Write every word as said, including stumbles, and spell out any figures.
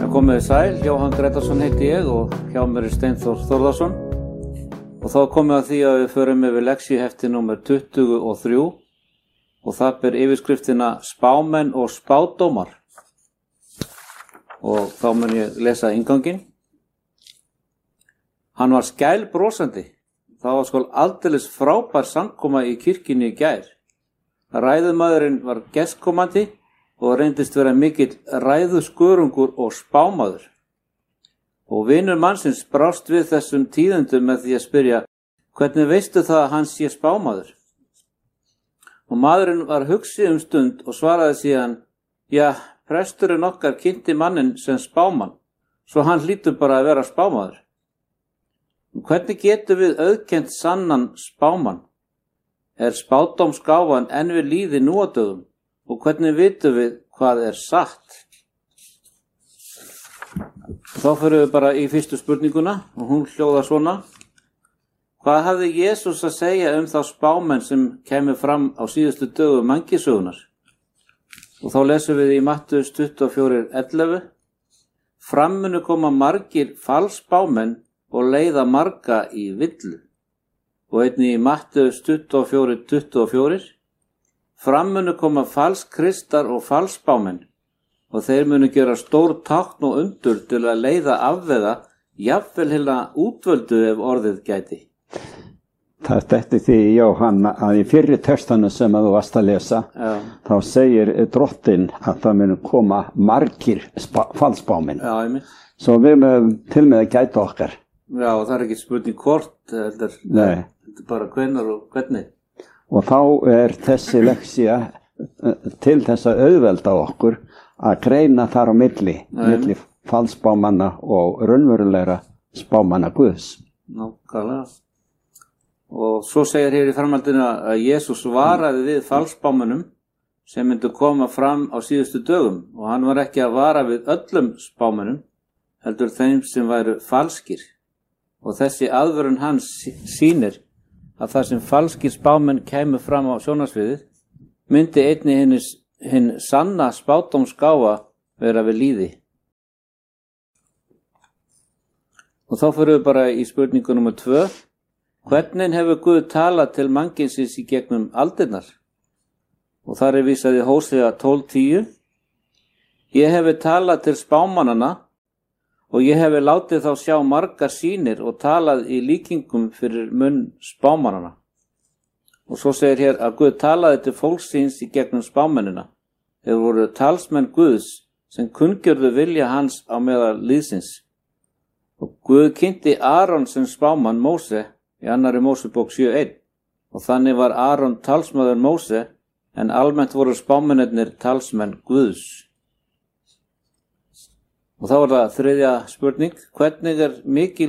Komið sæl, Jóhann Gretarsson heiti ég og hjá mér er Steinþór Þórðarsson og þá komið að því að við förum yfir leksyuhefti númer tuttugu og þrjú og það ber yfirskriftina Spámenn og spádómar og þá mun ég lesa innganginn. Hann var skælbrosandi, það var skol aldeilis frábær samkoma í kirkjunni í gær. Ræðumaðurinn var gestkomandi og reyndist vera mikill ræðuskörungur og spámaður. Og vinur mannsins brást við þessum tíðendum með því að spyrja, hvernig veistu það að hann sé spámaður? Og maðurinn var hugsi um stund og svaraði síðan, ja, presturinn okkar kynnti mannin sem spámann, svo hann hlýtur bara að vera spámaður. Og hvernig getum við auðkennt sannan spámann? Er spádómsgáfan enn við líði nú á dögum? Og hvernig vitum við hvað er satt? Þá fyrir við bara í fyrstu spurninguna og hún hljóðar svona. Hvað hafði Jesús að segja um þá spámenn sem kemur fram á síðustu dögum mannkynssögunnar? Og þá lesum við í Mattheus tuttugu og fjögur ellefu. Fram munu koma margir falsspámenn og leiða marga í villu. Og einnig í Mattheus tuttugu og fjögur tuttugu og fjögur. Fram munu koma falskristar og falsspámenn og þeir munu gera stór tákn og undur til að leiða afvega jafnvel heila útvöldu ef orðið gæti. Það er þetta því, Jóhann, að í fyrri textanu sem að þú varst að lesa, Já. Þá segir drottinn að það munu koma margir falsspámenn. Já, ég mynd. Svo við mögum til með að gæta okkar. Já, það er ekki spurning hvort, þetta er, þetta er bara hvenær og hvernig. Og þá er þessi leksía til þess að auðvelda okkur að greina þar á milli, Nei. milli falsspámanna og raunverulegra spámanna Guðs. Nákvæmlega. Og svo segir hér í framhaldinu að Jesús varaði við falsspámönnum sem myndu koma fram á síðustu dögum og hann var ekki að vara við öllum spámönnum, heldur þeim sem væru falskir. Og þessi aðvörun hans sýnir að það sem falskir spámenn kæmu fram á sjónarsviðið, myndi einni hinnis, hinn sanna spádómsgáfa vera við líði. Og þá fyrir við bara í spurningu númer tvö. Hvernig hefur Guð talað til mannkynsins í gegnum aldirnar? Og þar er vísað í Hósea tólf tíu. Ég hefi talað til spámannana og ég hefi látið þá sjá margar sýnir og talað í líkingum fyrir munn spámannana. Og svo segir hér að Guð talaði til fólksins í gegnum spámennina. Þeir voru talsmenn Guðs sem kunngjörðu vilja hans á meðal liðsins. Og Guð kynnti Aron sem spámann Móse í annarri Mósebók sjö eitt. Og þannig var Aron talsmaður Móse en almennt voru spámennirnir talsmenn Guðs. Og þá er það þriðja spurning, hvernig er mikil